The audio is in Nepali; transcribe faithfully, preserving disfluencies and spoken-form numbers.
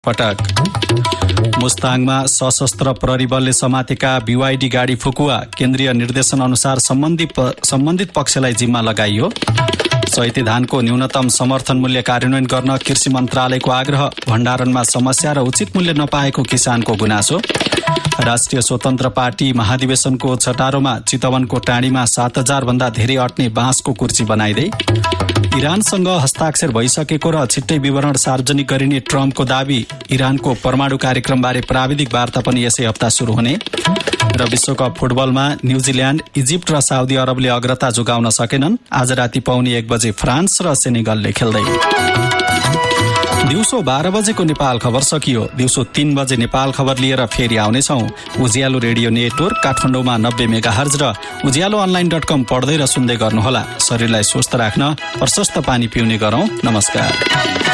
पटक मुस्ताङमा सशस्त्र प्रहरी बलले समातेका बीवाईडी गाडी फुकुवा केन्द्रीय निर्देशन अनुसार सम्बन्धित सम्बन्धित पक्षलाई जिम्मा लगाइयो। सहिती धानको न्यूनतम समर्थन मूल्य कार्यान्वयन गर्न कृषि मन्त्रालयको आग्रह। भण्डारणमा समस्या र उचित मूल्य नपाएको किसानको गुनासो। राष्ट्रिय स्वतन्त्र पार्टी महाधिवेशनको छटारोमा चितवनको टाँडीमा सात हजार भन्दा धेरै अट्ने बाँसको कुर्सी बनाइदै। इरानसँग हस्ताक्षर भइसकेको र छिट्टै विवरण सार्वजनिक गरिने ट्रम्पको दावी। इरानको परमाणु कार्यक्रमबारे प्राविधिक वार्ता पनि यसै हप्ता शुरू हुने। र विश्वकप फुटबलमा न्यूजील्याण्ड, इजिप्ट र साउदी अरबले अग्रता जोगाउन सकेनन्। आज राति पाउने एक बजे फ्रान्स र सेनेगलले खेल्दै। दिउँसो बाह्र बजेको नेपाल खबर सकियो। दिउँसो तीन बजे नेपाल खबर लिएर फेरि आउनेछौँ। उज्यालो रेडियो नेटवर्क काठमाडौँमा नब्बे मेगा हर्ज र उज्यालो अनलाइन डट कम पढ्दै र सुन्दै गर्नुहोला। शरीरलाई स्वस्थ राख्न प्रशस्त पानी पिउने गरौँ। नमस्कार।